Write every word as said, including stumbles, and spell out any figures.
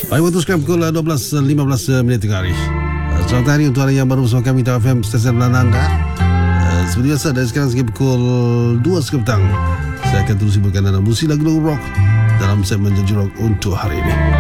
Baik, waktu sekarang pukul dua belas lima belas minit tengah hari. Selamat hari untuk anda yang baru bersama kami di F M Stesen Belanang anda. Seperti biasa, dari sekarang sehingga pukul dua petang, saya akan terus sibukkan anda musik lagu-lagu rock dalam segmen Janji Rock untuk hari ini.